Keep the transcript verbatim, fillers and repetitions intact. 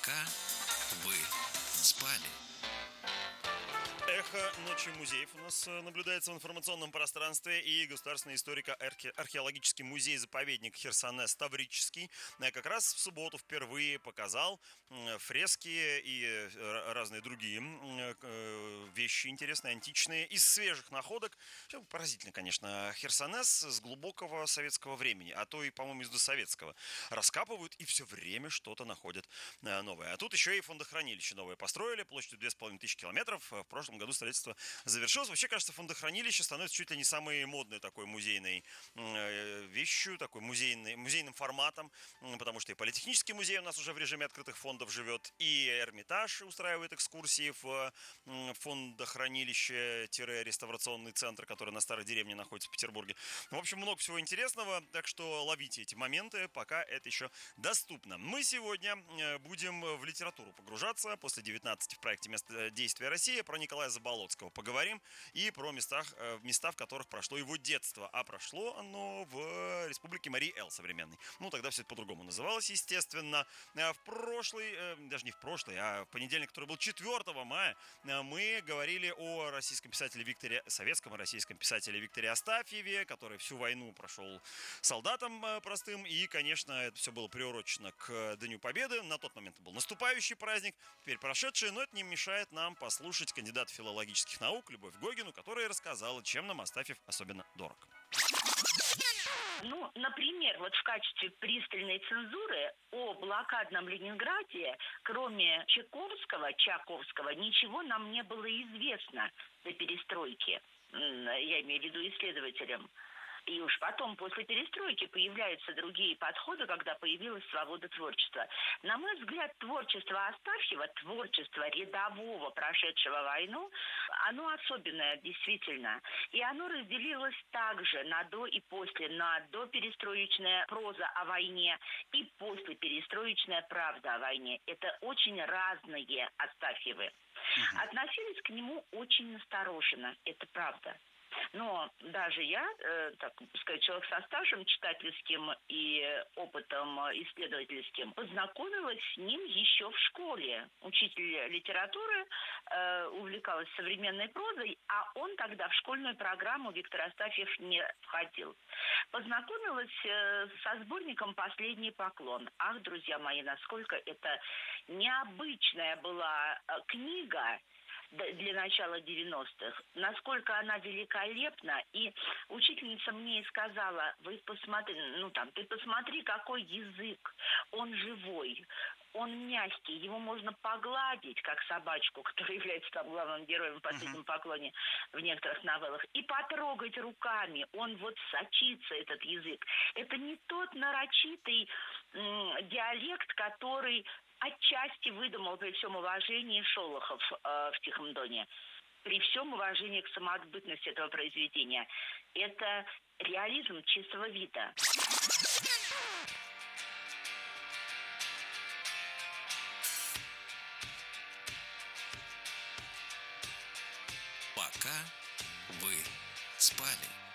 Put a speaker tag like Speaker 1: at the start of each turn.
Speaker 1: Пока вы спали.
Speaker 2: Эхо ночи музеев у нас наблюдается в информационном пространстве, и государственный историко-археологический музей-заповедник Херсонес Таврический как раз в субботу впервые показал фрески и разные другие вещи интересные, античные, из свежих находок. Все поразительно, конечно. Херсонес с глубокого советского времени, а то и, по-моему, из досоветского. Раскапывают и все время что-то находят новое. А тут еще и фондохранилище новое построили, площадью две с половиной тысячи километров. В прошлом году строительство завершилось. Вообще, кажется, фондохранилище становится чуть ли не самой модной такой музейной вещью, такой музейной, музейным форматом, потому что и Политехнический музей у нас уже в режиме открытых фондов живет, и Эрмитаж устраивает экскурсии в фондохранилище-реставрационный центр, который на Старой деревне находится в Петербурге. В общем, много всего интересного, так что ловите эти моменты, пока это еще доступно. Мы сегодня будем в литературу погружаться после девятнадцати в проекте «Место действия России». Про Николая Заболоцкого поговорим и про местах, места, в которых прошло его детство. А прошло оно в Республике Марий-Эл современной. Ну, тогда все это по-другому называлось, естественно. В прошлый, даже не в прошлый, а в понедельник, который был четвёртого мая, мы говорили о российском писателе Викторе, советском и российском писателе Викторе Астафьеве, который всю войну прошел солдатом простым. И, конечно, это все было приурочено к Дню Победы. На тот момент это был наступающий праздник, теперь прошедший, но это не мешает нам послушать кандидата филологических наук Любовь Гогину, которая рассказала, чем нам Астафьев особенно дорог.
Speaker 3: Ну, например, вот в качестве пристальной цензуры о блокадном Ленинграде, кроме Чайковского, Чаковского, ничего нам не было известно до перестройки. Я имею в виду исследователям. И уж потом, после перестройки, появляются другие подходы, когда появилась свобода творчества. На мой взгляд, творчество Астафьева, творчество рядового, прошедшего войну, оно особенное, действительно. И оно разделилось также на до и после, на доперестроечная проза о войне и послеперестроечная правда о войне. Это очень разные Астафьевы. Относились к нему очень настороженно, это правда. Но даже я, э, так сказать, человек со стажем читательским и опытом исследовательским, познакомилась с ним еще в школе. Учитель литературы э, увлекалась современной прозой, а он тогда в школьную программу Виктор Астафьев не входил. Познакомилась э, со сборником «Последний поклон». Ах, друзья мои, насколько это необычная была э, книга для начала девяностых, насколько она великолепна. И учительница мне и сказала: вы посмотри, ну там, ты посмотри, какой язык, он живой, он мягкий, его можно погладить, как собачку, которая является там главным героем в «Последнем поклоне» в некоторых новеллах, и потрогать руками, он вот сочится, этот язык. Это не тот нарочитый м- диалект, который отчасти выдумал, при всем уважении, Шолохов э, в «Тихом доне». При всем уважении к самоотбытности этого произведения. Это реализм чистого вида.
Speaker 1: Пока вы спали.